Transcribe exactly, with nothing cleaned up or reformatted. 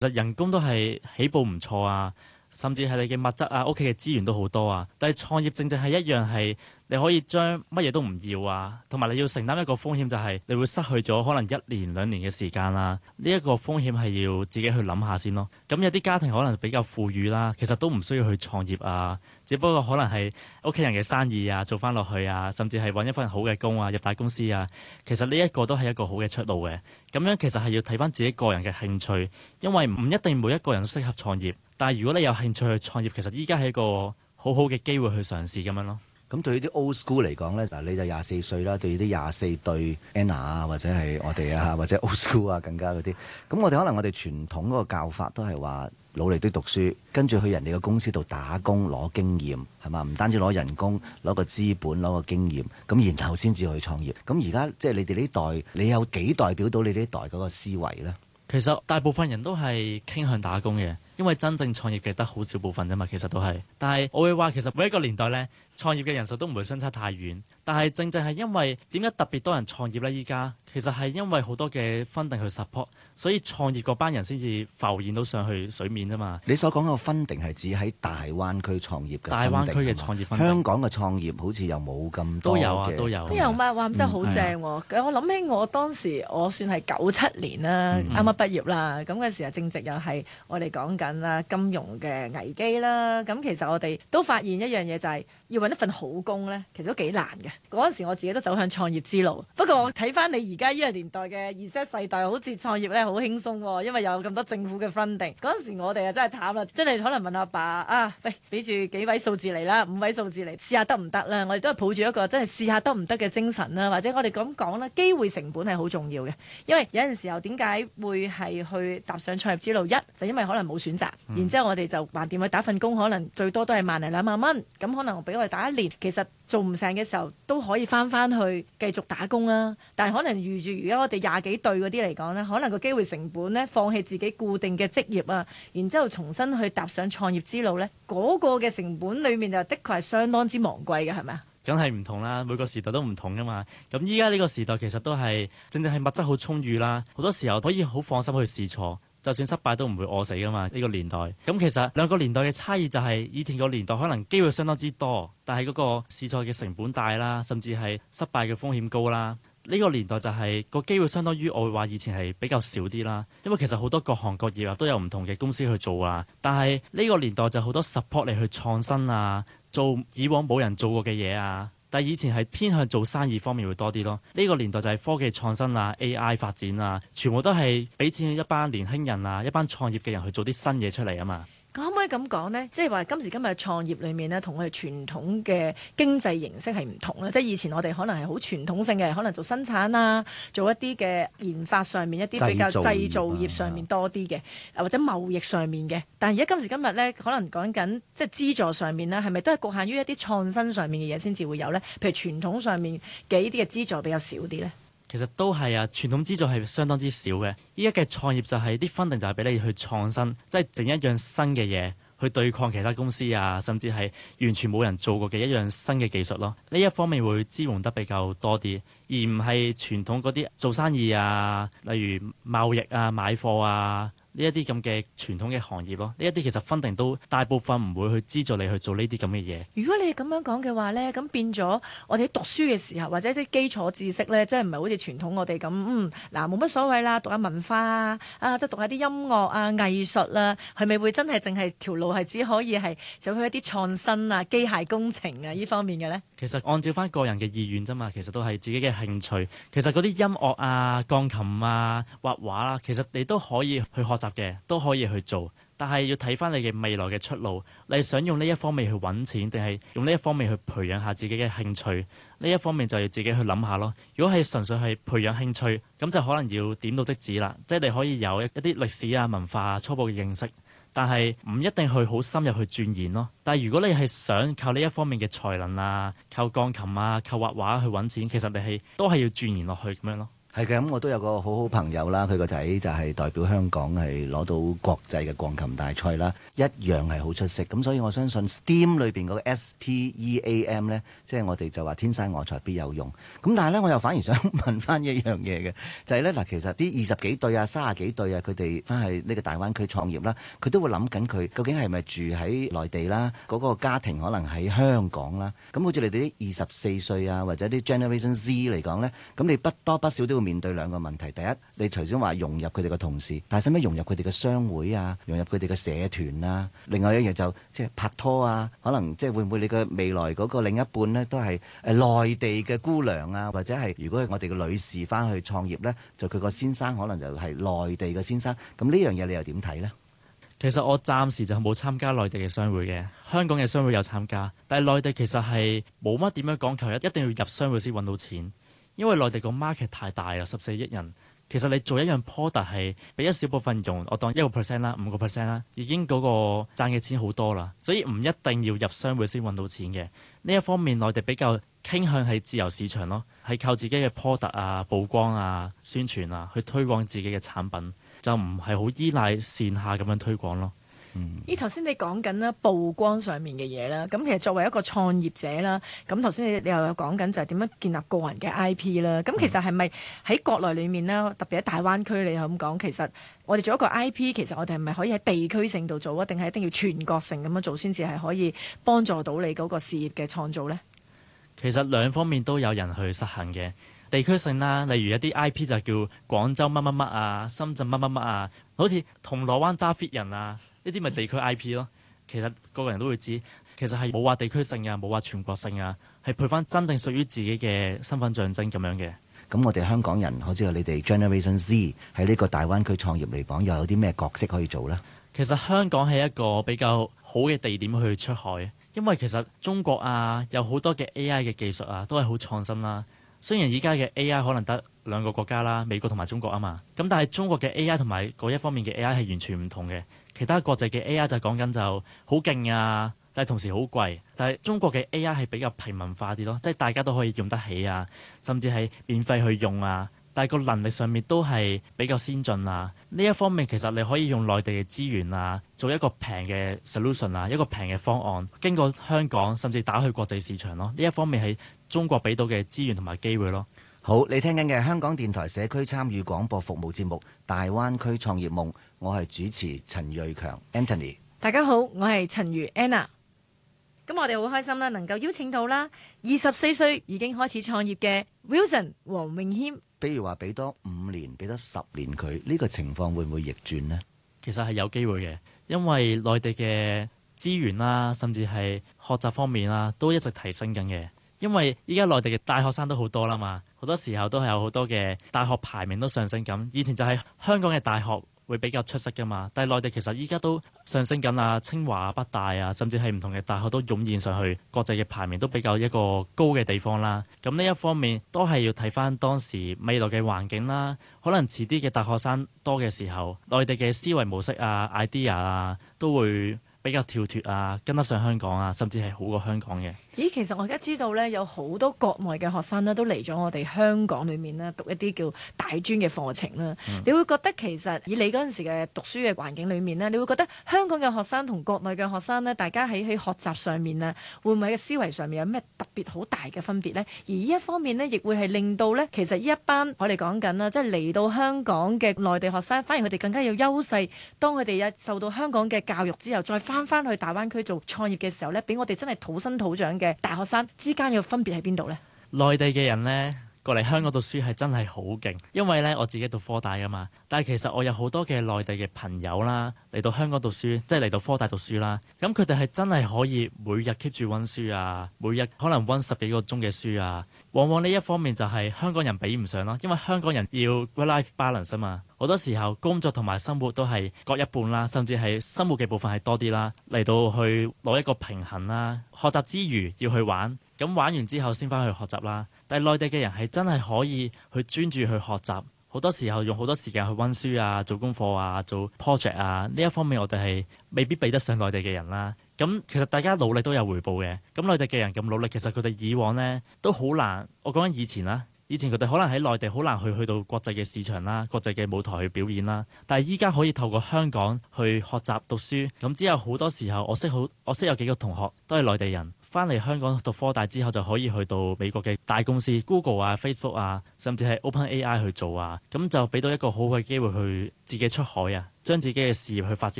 其實人工都係起步唔錯啊，甚至係你嘅物質啊、屋企嘅資源都好多啊。但係創業正正係一樣係你可以將乜嘢都唔要啊，同埋你要承擔一個風險，就係你會失去咗可能一年兩年嘅時間啦。呢一個風險係要自己去諗下先咯。咁有啲家庭可能比較富裕啦，其實都唔需要去創業啊，只不過可能係屋企人嘅生意啊做翻落去啊，甚至係揾一份好嘅工啊，入大公司啊。其實呢一個都係一個好嘅出路嘅。咁樣其實係要睇翻自己個人嘅興趣，因為唔一定每一個人適合創業。但係如果你有興趣去創業，其實依家係一個好好嘅機會去嘗試咁樣咯。 咁對於啲 old school 嚟講咧，嗱你就廿四歲啦，對於啲廿四對 Anna 啊，或者係我哋啊，或者 old school 啊，更加嗰啲，咁我哋可能我哋傳統嗰個教法都係話努力啲讀書，跟住去人哋嘅公司度打工攞經驗，係嘛？唔單止攞人工，攞個資本，攞個經驗，咁然後先至去創業。咁而家即係你哋呢代，你有幾代表到你呢代嗰個思維咧？ 其實大部分人都係傾向打工嘅，因為真正創業嘅得好少部分啫嘛，其實都係。但係我會話，其實每一個年代呢，創業嘅人數都唔會相差太遠。但係正正係因為點解特別多人創業呢？依家其實係因為好多嘅 funding 去 support，所以創業嗰班人先至浮現到上去水面啫嘛。 你所講嘅 funding係指喺大灣區創業嘅 funding， 大灣區嘅創業 funding， 香港嘅創業好似又冇咁多嘅。 都有啊，都有。 都有咩？哇！真係好正喎！我諗起我當時，我算係九七年啦，啱啱畢業啦。咁嗰時候正值又係我哋講緊啦金融嘅危機啦。咁其實我哋都發現一樣嘢，就係要揾一份好工咧，其實都幾難嘅。嗰陣時我自己都走向創業之路。不過我睇翻你而家呢個年代嘅 Z 世代，好似創業咧好輕鬆喎，因為有咁多政府嘅 funding。嗰陣時我哋啊真係慘啦，即係可能問阿爸啊，喂，俾住幾位數字嚟啦，五位數字嚟試下得唔得啦？我哋都係抱住一個真係試下得唔得嘅精神啦，或者我哋咁講啦，機會成本係好重要嘅。因為有陣時候點解會係去踏上創業之路？一就因為可能冇選擇，嗯、然之後我哋就話掂去打份工，可能最多都係萬零兩萬蚊，咁可能俾我哋打一年，其實做唔成嘅時候都可以翻翻去繼續打工啦。但係可能預住而家我哋廿幾對嗰啲嚟講呢，可能個機會成本呢，放棄自己固定嘅職業啊，然之後重新去踏上創業之路呢，嗰、嗰個嘅成本裏面就的確係相當之昂貴嘅，係咪啊？ 梗係唔同啦，每個時代都唔同噶嘛。咁依家呢個時代其實都係正正係物質好充裕啦，好多時候可以好放心去試錯，就算失敗都唔會餓死噶嘛。呢個年代咁其實兩個年代嘅差異就係以前個年代可能機會相當之多，但係嗰個試錯嘅成本大啦，甚至係失敗嘅風險高啦。呢個年代就係個機會相當於我會話以前係比較少啲啦，因為其實好多各行各業都有唔同嘅公司去做啊。但係呢個年代就好多 support 你去創新啊，做以往冇人做過嘅嘢啊。但係以前係偏向做生意方面會多啲咯。呢個年代就係科技創新啊、A I 發展啊，全部都係俾錢一班年輕人啊、一班創業嘅人去做啲新嘢出嚟啊嘛。 可唔可以咁講呢？即係話今時今日創業裏面呢，同我哋傳統嘅經濟形式係唔同啦。即係以前我哋可能係好傳統性嘅，可能做生產啊，做一啲嘅研發上面一啲比較製造業上面多啲嘅，或者貿易上面嘅。但係而家今時今日呢，可能講緊即係資助上面呢，係咪都係局限於一啲創新上面嘅嘢先至會有呢？譬如傳統上面嘅呢啲嘅資助比較少啲呢？ 其實都係啊，傳統資助係相當之少嘅。依家嘅創業就係啲 funding就係俾你去創新，即係整一樣新嘅嘢去對抗其他公司啊，甚至係完全冇人做過嘅一樣新嘅技術咯。呢一方面會支援得比較多啲，而唔係傳統嗰啲做生意啊，例如貿易啊、買貨啊。呢一啲咁嘅傳統嘅行業咯，呢一啲其實 funding都大部分唔會去資助你去做呢啲咁嘅嘢。如果你咁樣講嘅話呢，咁變咗我哋讀書嘅時候或者啲基礎知識呢，即係唔係好似傳統我哋咁，嗯嗱冇乜所謂啦，讀下文化啊，啊即係讀下啲音樂啊、藝術啦，係咪會真係淨係條路係只可以係走去一啲創新啊、機械工程啊呢方面嘅呢？其實按照翻個人嘅意願啫嘛，其實都係自己嘅興趣。其實嗰啲音樂啊、鋼琴啊、畫畫啦，其實你都可以去學習嘅，都可以去做，但係要睇翻你嘅未來嘅出路。你係想用呢一方面去揾錢，定係用呢一方面去培養下自己嘅興趣？呢一方面就要自己去諗下咯。如果係純粹係培養興趣，咁就可能要點到即止啦。即係你可以有一啲歷史啊、文化啊初步嘅認識，但係唔一定去好深入去鑽研咯。但係如果你係想靠呢一方面嘅才能啊，靠鋼琴啊、靠畫畫去揾錢，其實你係都係要鑽研落去咁樣咯。 係嘅，咁我都有個好好朋友啦，佢個仔就係代表香港係攞到國際嘅鋼琴大賽啦，一樣係好出色。咁所以我相信 STEAM 裏邊嗰個 S T E A M 呢，即係我哋就話天生我材必有用。咁但係呢，我又反而想問翻一樣嘢嘅，就係呢，嗱，其實啲二十幾對啊、三十幾對啊，佢哋翻去呢個大灣區創業啦，佢都會諗緊佢究竟係咪住喺內地啦，嗰個家庭可能喺香港啦。咁好似你哋啲二十四歲啊，或者啲 Generation Z 嚟講呢，咁你不多不少都面對兩個問題，第一，你頭先話融入佢哋嘅同事，但係使唔使融入佢哋嘅商會啊，融入佢哋嘅社團啊？另外一樣就即係拍拖啊，可能即係會唔會你嘅未來嗰個另一半呢，都係誒內地嘅姑娘啊，或者係如果係我哋嘅女士翻去創業呢，就佢個先生可能就係內地嘅先生，咁呢樣嘢你又點睇呢？ 其實我暫時就冇參加內地嘅商會嘅，香港嘅商會有參加，但係內地其實係冇乜點樣講求一一定要入商會先揾到錢。因為內地個 market 太大啦，十四億人，其實你做一樣 product 係俾一小部分用，我當一個 percent 啦，五個 percent 啦，已經嗰個賺嘅錢好多啦，所以唔一定要入商會先揾到錢嘅。呢一方面，內地比較傾向係自由市場咯，係靠自己嘅 product 啊、曝光啊、宣傳啊去推廣自己嘅產品，就唔係好依賴線下咁樣推廣咯。 咦，頭先你講緊啦曝光上面嘅嘢啦，咁其實作為一個創業者啦，咁頭先你你又有講緊就係點樣建立個人嘅 I P 啦，咁其實係咪喺國內裡面啦，特別喺大灣區你咁講，其實我哋做一個 I P， 其實我哋係咪可以喺地區性度做啊，定係一定要全國性咁樣做先至係可以幫助到你嗰個事業嘅創造呢？ 其實兩方面都有人去實行嘅。地區性啦，例如一啲 I P 就叫廣州乜乜乜啊、深圳乜乜乜啊，好似銅鑼灣揸 fit 人啊，呢啲咪地區 I P 咯。其實個個人都會知，其實係冇話地區性啊，冇話全國性啊，係配翻真正屬於自己嘅身份象徵咁樣嘅。 咁我哋香港人，好似你哋 Generation Z 喺呢個大灣區創業嚟講，又有啲咩角色可以做呢？ 其實香港係一個比較好嘅地點去出海，因為其實中國啊有好多嘅 A I 嘅技術啊，都係好創新啦。雖然而家嘅 A I 可能得兩個國家啦，美國同埋中國啊嘛，咁但係中國嘅 A I 同埋嗰一方面嘅 A I 係完全唔同嘅。其他國際嘅 A I 就講緊就好勁啊，但係同時好貴。但係中國嘅 A I 係比較平民化啲咯，即係大家都可以用得起啊，甚至係免費去用啊。但係個能力上面都係比較先進啊。呢一方面其實你可以用內地嘅資源啊，做一個平嘅 solution 啊，一個平嘅方案，經過香港甚至打去國際市場咯。呢一方面係中國俾到嘅資源同埋機會咯。 好，你聽緊嘅香港電台社區參與廣播服務節目《大灣區創業夢》，我係主持陳瑞強 Anthony。 大家好，我係陳如 Anna。咁我哋好開心啦，能夠邀請到啦二十四歲已經開始創業嘅 Wilson 黃詠謙。 比如話俾多五年，俾多十年佢，呢個情況會唔會逆轉呢？ 其實係有機會嘅，因為內地嘅資源啦，甚至係學習方面啦，都一直提升緊嘅。因為依家內地嘅大學生都好多啦嘛，好多時候都係有好多嘅大學排名都上升緊。以前就係香港嘅大學會比較出色噶嘛，但係內地其實依家都上升緊啊，清華、北大啊，甚至係唔同嘅大學都湧現上去，國際嘅排名都比較一個高嘅地方啦。咁呢一方面都係要睇翻當時未來嘅環境啦。可能遲啲嘅大學生多嘅時候，內地嘅思維模式啊、idea 啊都會比較跳脫啊，跟得上香港啊，甚至係好過香港嘅。 咦，其實我而家知道咧，有好多國外嘅學生咧，都嚟咗我哋香港裏面咧，讀一啲叫大專嘅課程啦。嗯、你會覺得其實以你嗰陣時嘅讀書嘅環境裏面咧，你會覺得香港嘅學生同國內嘅學生咧，大家喺喺學習上面咧，會唔會喺思維上面有咩特別好大嘅分別呢？而呢一方面呢，亦會係令到咧，其實呢一班我哋講緊啦，即係嚟到香港嘅內地學生，反而佢哋更加有優勢。當佢哋有受到香港嘅教育之後，再翻翻去大灣區做創業嘅時候咧，俾我哋真係土生土長嘅大學生之間嘅分別喺邊度呢？ 內地嘅人呢，過嚟香港讀書係真係好勁，因為呢，我自己讀科大噶嘛，但係其實我有好多嘅內地嘅朋友啦，嚟到香港讀書，即係嚟到科大讀書啦。咁佢哋係真係可以每日 keep 住溫書啊，每日可能溫十幾個鐘嘅書啊。往往呢一方面就係香港人比唔上咯，因為香港人要 work-life balance 啊嘛。好多時候工作同埋生活都係各一半啦，甚至係生活嘅部分係多啲啦，嚟到去攞一個平衡啦。學習之餘要去玩，咁玩完之後先翻去學習啦。但係內地嘅人係真係可以去專注去學習，好多時候用好多時間去溫書啊、做功課啊、做 project 啊，呢一方面我哋係未必比得上內地嘅人啦。咁其實大家努力都有回報嘅。咁內地嘅人咁努力，其實佢哋以往呢都好難。我講緊以前啦。 以前佢哋可能喺內地好難去去到國際嘅市場啦、國際嘅舞台去表演啦，但係依家可以透過香港去學習讀書。咁之後好多時候，我識好，我識有幾個同學都係內地人，翻嚟香港讀科大之後就可以去到美國嘅大公司 Google 啊、Facebook 啊，甚至係 OpenAI 去做啊，咁就俾到一個好嘅機會去自己出海啊，將自己嘅事業去發展。